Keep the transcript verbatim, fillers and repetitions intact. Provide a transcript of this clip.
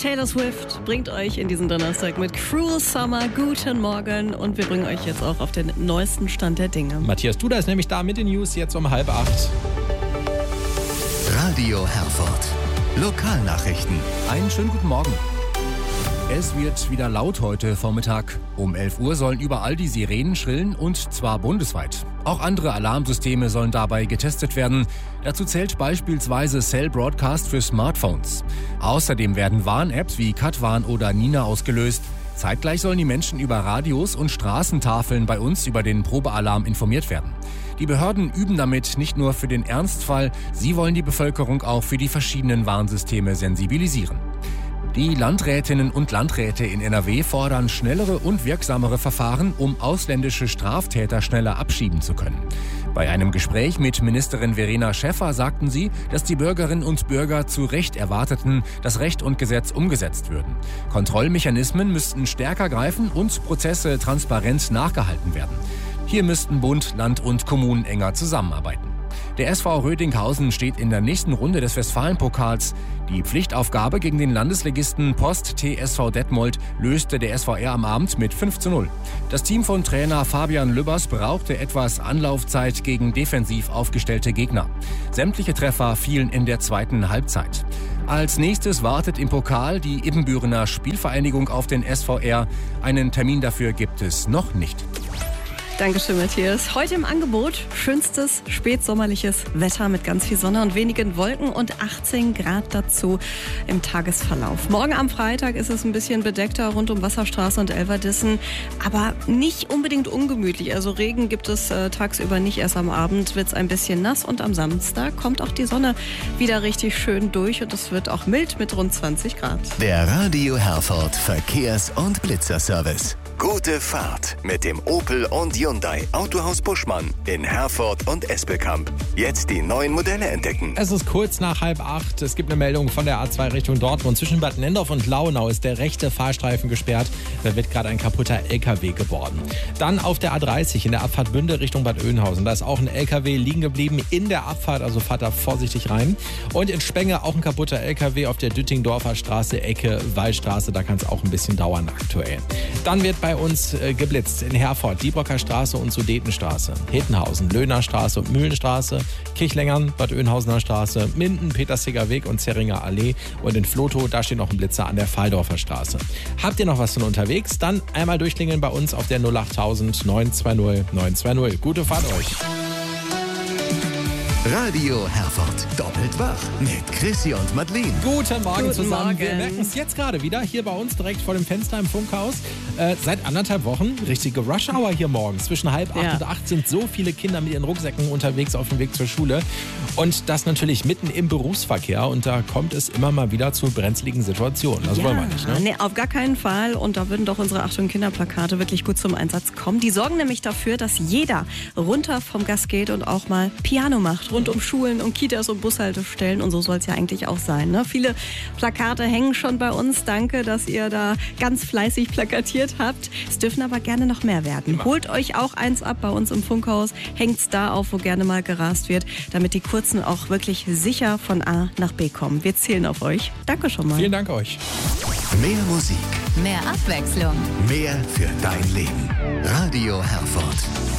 Taylor Swift bringt euch in diesen Donnerstag mit Cruel Summer. Guten Morgen und wir bringen euch jetzt auch auf den neuesten Stand der Dinge. Matthias Duda ist nämlich da mit den News jetzt um halb acht. Radio Herford. Lokalnachrichten. Einen schönen guten Morgen. Es wird wieder laut heute Vormittag. Um elf Uhr sollen überall die Sirenen schrillen und zwar bundesweit. Auch andere Alarmsysteme sollen dabei getestet werden. Dazu zählt beispielsweise Cell Broadcast für Smartphones. Außerdem werden Warn-Apps wie Katwarn oder Nina ausgelöst. Zeitgleich sollen die Menschen über Radios und Straßentafeln bei uns über den Probealarm informiert werden. Die Behörden üben damit nicht nur für den Ernstfall, sie wollen die Bevölkerung auch für die verschiedenen Warnsysteme sensibilisieren. Die Landrätinnen und Landräte in N R W fordern schnellere und wirksamere Verfahren, um ausländische Straftäter schneller abschieben zu können. Bei einem Gespräch mit Ministerin Verena Schäffer sagten sie, dass die Bürgerinnen und Bürger zu Recht erwarteten, dass Recht und Gesetz umgesetzt würden. Kontrollmechanismen müssten stärker greifen und Prozesse transparent nachgehalten werden. Hier müssten Bund, Land und Kommunen enger zusammenarbeiten. Der S V Rödinghausen steht in der nächsten Runde des Westfalenpokals. Die Pflichtaufgabe gegen den Landesligisten Post T S V Detmold löste der S V R am Abend mit fünf zu null. Das Team von Trainer Fabian Lübbers brauchte etwas Anlaufzeit gegen defensiv aufgestellte Gegner. Sämtliche Treffer fielen in der zweiten Halbzeit. Als nächstes wartet im Pokal die Ibbenbürener Spielvereinigung auf den S V R. Einen Termin dafür gibt es noch nicht. Dankeschön, Matthias. Heute im Angebot schönstes spätsommerliches Wetter mit ganz viel Sonne und wenigen Wolken und achtzehn Grad dazu im Tagesverlauf. Morgen am Freitag ist es ein bisschen bedeckter rund um Wasserstraße und Elverdissen, aber nicht unbedingt ungemütlich. Also Regen gibt es äh, tagsüber nicht, erst am Abend wird es ein bisschen nass und am Samstag kommt auch die Sonne wieder richtig schön durch und es wird auch mild mit rund zwanzig Grad. Der Radio Herford Verkehrs- und Blitzerservice. Gute Fahrt mit dem Opel und Hyundai Autohaus Buschmann in Herford und Espelkamp. Jetzt die neuen Modelle entdecken. Es ist kurz nach halb acht. Es gibt eine Meldung von der A zwei Richtung Dortmund. Zwischen Bad Nendorf und Launau ist der rechte Fahrstreifen gesperrt. Da wird gerade ein kaputter L K W geborgen. Dann auf der A dreißig in der Abfahrt Bünde Richtung Bad Oeynhausen. Da ist auch ein L K W liegen geblieben in der Abfahrt, also fahrt da vorsichtig rein. Und in Spenge auch ein kaputter L K W auf der Düttingdorfer Straße, Ecke Wallstraße. Da kann es auch ein bisschen dauern aktuell. Dann wird bei uns äh, geblitzt in Herford, Diebrocker Straße und Sudetenstraße, Hettenhausen, Löhnerstraße und Mühlenstraße, Kirchlengern, Bad Oeynhausener Straße, Minden, Petersiger Weg und Zerringer Allee und in Flotow, da steht noch ein Blitzer an der Fahldorfer Straße. Habt ihr noch was von unterwegs? Dann einmal durchklingeln bei uns auf der null acht tausend neun zwei null neun zwei null. Gute Fahrt euch! Radio Herford. Doppelt wach mit Chrissy und Madeleine. Guten Morgen Guten zusammen. Morgen. Wir merken es jetzt gerade wieder hier bei uns direkt vor dem Fenster im Funkhaus. Äh, seit anderthalb Wochen richtige Rush-Hour hier morgens. Zwischen halb acht Ja. und acht sind so viele Kinder mit ihren Rucksäcken unterwegs auf dem Weg zur Schule. Und das natürlich mitten im Berufsverkehr. Und da kommt es immer mal wieder zu brenzligen Situationen. Das wollen wir nicht, ne? Nee, auf gar keinen Fall. Und da würden doch unsere Achtung Kinderplakate wirklich gut zum Einsatz kommen. Die sorgen nämlich dafür, dass jeder runter vom Gas geht und auch mal Piano macht. Rund um Schulen, um Kitas und Bushaltestellen. Und so soll es ja eigentlich auch sein. Ne? Viele Plakate hängen schon bei uns. Danke, dass ihr da ganz fleißig plakatiert habt. Es dürfen aber gerne noch mehr werden. Immer. Holt euch auch eins ab bei uns im Funkhaus. Hängt's da auf, wo gerne mal gerast wird, damit die Kurzen auch wirklich sicher von A nach B kommen. Wir zählen auf euch. Danke schon mal. Vielen Dank euch. Mehr Musik, Mehr Abwechslung. mehr für dein Leben. Radio Herford.